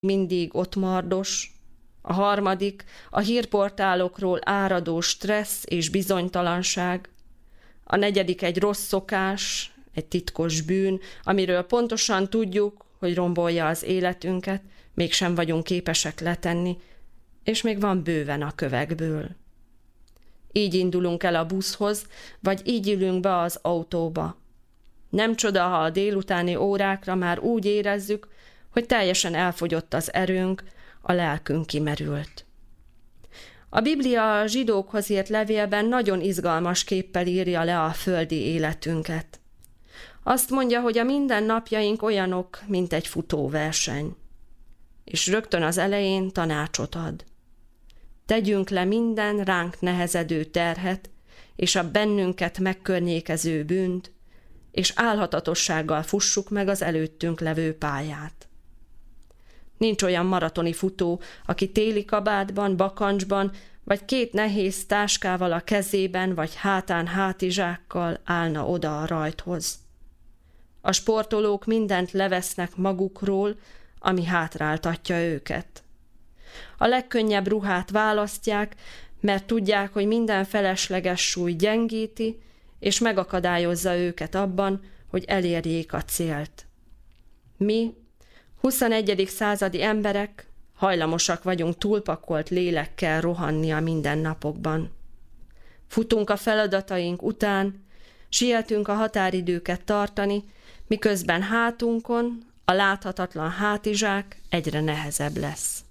mindig ott mardos, a harmadik a hírportálokról áradó stressz és bizonytalanság, a negyedik egy rossz szokás, egy titkos bűn, amiről pontosan tudjuk, hogy rombolja az életünket, mégsem vagyunk képesek letenni, és még van bőven a kövekből. Így indulunk el a buszhoz, vagy így ülünk be az autóba. Nem csoda, ha a délutáni órákra már úgy érezzük, hogy teljesen elfogyott az erőnk, a lelkünk kimerült. A Biblia a zsidókhoz írt levélben nagyon izgalmas képpel írja le a földi életünket. Azt mondja, hogy a mindennapjaink olyanok, mint egy futóverseny. És rögtön az elején tanácsot ad. Tegyünk le minden ránk nehezedő terhet, és a bennünket megkörnyékező bűnt, és álhatatossággal fussuk meg az előttünk levő pályát. Nincs olyan maratoni futó, aki téli kabátban, bakancsban, vagy 2 nehéz táskával a kezében, vagy hátán hátizsákkal állna oda a rajthoz. A sportolók mindent levesznek magukról, ami hátráltatja őket. A legkönnyebb ruhát választják, mert tudják, hogy minden felesleges súly gyengíti, és megakadályozza őket abban, hogy elérjék a célt. Mi, 21. századi emberek, hajlamosak vagyunk túlpakolt lélekkel rohanni a mindennapokban. Futunk a feladataink után, sietünk a határidőket tartani, miközben hátunkon a láthatatlan hátizsák egyre nehezebb lesz.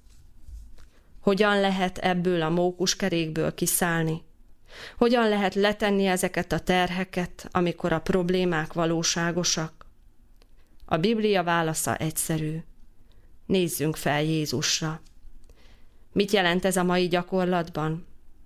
Hogyan lehet ebből a mókuskerékből kiszállni? Hogyan lehet letenni ezeket a terheket, amikor a problémák valóságosak? A Biblia válasza egyszerű. Nézzünk fel Jézusra. Mit jelent ez a mai gyakorlatban?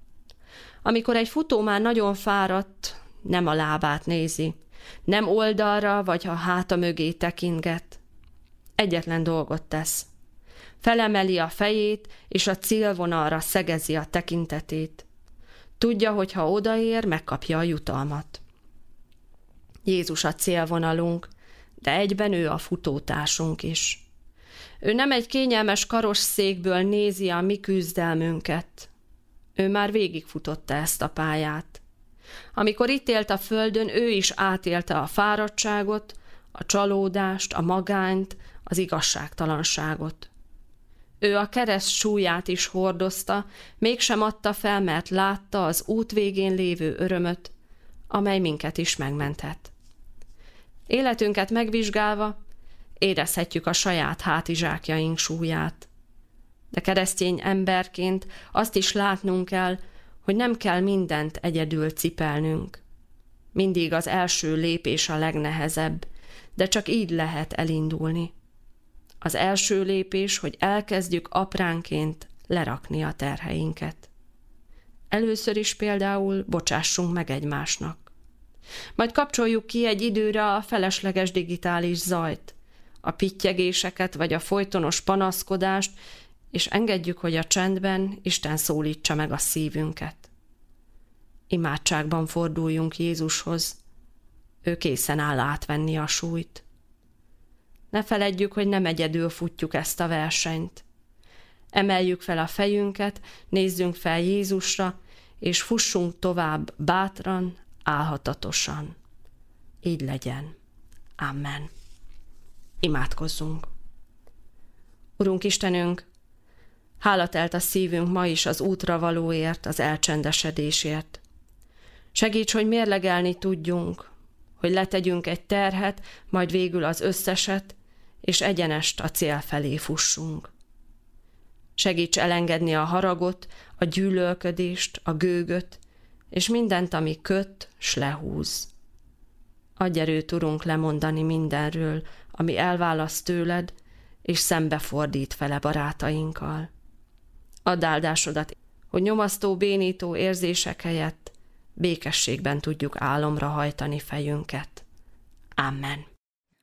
Amikor egy futó már nagyon fáradt, nem a lábát nézi, nem oldalra vagy a háta mögé tekintget. Egyetlen dolgot tesz. Felemeli a fejét, és a célvonalra szegezi a tekintetét. Tudja, hogy ha odaér, megkapja a jutalmat. Jézus a célvonalunk, de egyben ő a futótársunk is. Ő nem egy kényelmes karosszékből nézi a mi küzdelmünket. Ő már végigfutotta ezt a pályát. Amikor itt élt a földön, ő is átélte a fáradtságot, a csalódást, a magányt, az igazságtalanságot. Ő a kereszt súlyát is hordozta, mégsem adta fel, mert látta az út végén lévő örömöt, amely minket is megmentett. Életünket megvizsgálva érezhetjük a saját hátizsákjaink súlyát. De keresztény emberként azt is látnunk kell, hogy nem kell mindent egyedül cipelnünk. Mindig az első lépés a legnehezebb, de csak így lehet elindulni. Az első lépés, hogy elkezdjük apránként lerakni a terheinket. Először is például bocsássunk meg egymásnak. Majd kapcsoljuk ki egy időre a felesleges digitális zajt, a pittyegéseket vagy a folytonos panaszkodást, és engedjük, hogy a csendben Isten szólítsa meg a szívünket. Imádságban forduljunk Jézushoz, ő készen áll átvenni a súlyt. Ne feledjük, hogy nem egyedül futjuk ezt a versenyt. Emeljük fel a fejünket, nézzünk fel Jézusra, és fussunk tovább bátran, álhatatosan. Így legyen. Amen. Imádkozzunk. Urunk Istenünk, hála telt a szívünk ma is az útra valóért, az elcsendesedésért. Segíts, hogy mérlegelni tudjunk, hogy letegyünk egy terhet, majd végül az összeset, és egyenest a cél felé fussunk. Segíts elengedni a haragot, a gyűlölködést, a gőgöt, és mindent, ami köt, s lehúz. Adj erőt, Urunk, lemondani mindenről, ami elválaszt tőled, és szembefordít vele barátainkkal. Add áldásodat, hogy nyomasztó, bénító érzések helyett békességben tudjuk álomra hajtani fejünket. Amen.